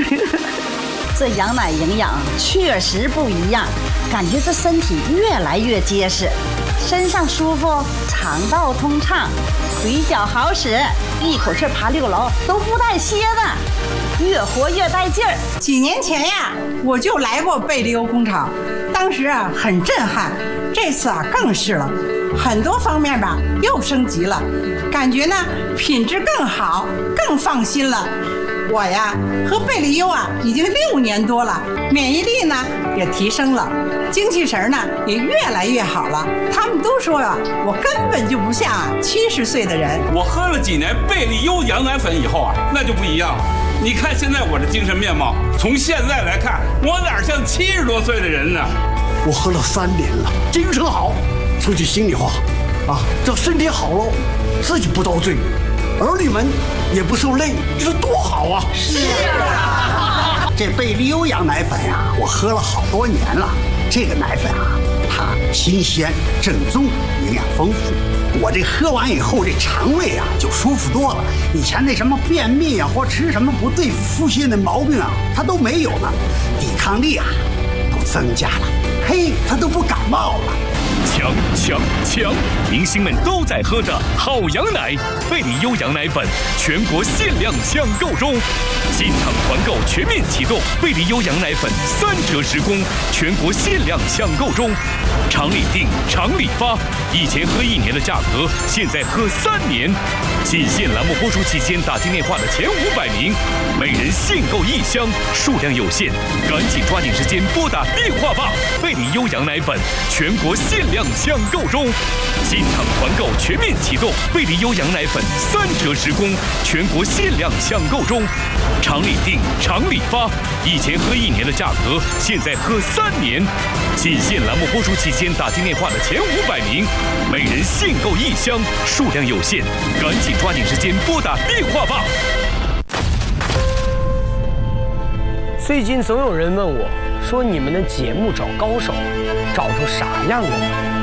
这羊奶营养确实不一样，感觉这身体越来越结实，身上舒服，肠道通畅，腿脚好使，一口气爬6楼都不带歇的，越活越带劲儿。 几年前呀，我就来过贝利欧工厂，当时啊很震撼，这次啊更是了，很多方面吧又升级了，感觉呢品质更好，更放心了。我呀和贝利优啊已经6年多了，免疫力呢也提升了，精气神呢也越来越好了。他们都说啊，我根本就不像70岁的人。 我喝了几年贝利优羊奶粉以后啊，那就不一样了。你看现在我的精神面貌，从现在来看，我哪像70多岁的人呢？ 我喝了3年了，精神好。说句心里话，啊，这身体好了，自己不遭罪，儿女们也不受累，这是多好啊！ 是啊， 这贝利优羊奶粉呀，我喝了好多年了。这个奶粉啊，它新鲜、正宗、营养丰富。我这喝完以后，这肠胃啊就舒服多了。以前那什么便秘啊，或吃什么不对付些的毛病啊，它都没有了，抵抗力啊都增加了。嘿，它都不感冒了。 强强强！明星们都在喝的好羊奶，贝利优羊奶粉全国限量抢购中，进场团购全面启动，贝利优羊奶粉3折10供，全国限量抢购中，厂里订，厂里发，以前喝1年的价格，现在喝3年。仅限栏目播出期间打进电话的前500名，每人限购1箱，数量有限，赶紧抓紧时间拨打电话吧！贝利优羊奶粉全国限量抢购中，进场团购全面启动，贝利优羊奶粉3折10供，全国限量抢购中，厂里订，厂里发，以前喝1年的价格，现在喝3年。仅限栏目播出期间打进电话的前500名，每人限购1箱，数量有限，赶紧抓紧时间拨打电话吧。 最近总有人问我，说你们的节目找高手，找出啥样的？